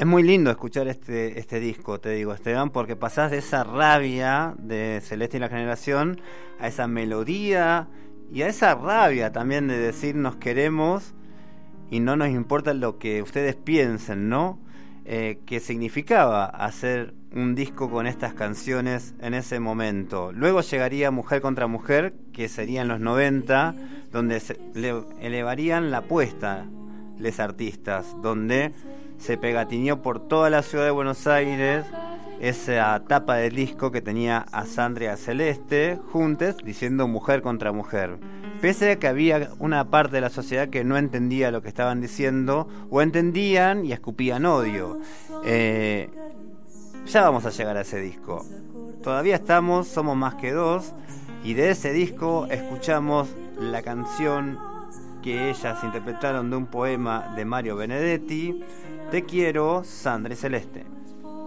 Es muy lindo escuchar este disco, te digo, Esteban, porque pasás de esa rabia de Celeste y la Generación a esa melodía y a esa rabia también de decir nos queremos y no nos importa lo que ustedes piensen, ¿no? Que significaba hacer un disco con estas canciones en ese momento. Luego llegaría Mujer contra Mujer, que sería en los 90, donde elevarían la apuesta los artistas, donde se pegatineó por toda la ciudad de Buenos Aires esa tapa del disco que tenía a Sandra y a Celeste juntas diciendo Mujer contra Mujer. Pese a que había una parte de la sociedad que no entendía lo que estaban diciendo, o entendían y escupían odio. Ya vamos a llegar a ese disco. Todavía somos más que dos, y de ese disco escuchamos la canción que ellas interpretaron de un poema de Mario Benedetti, Te quiero, Sandra y Celeste.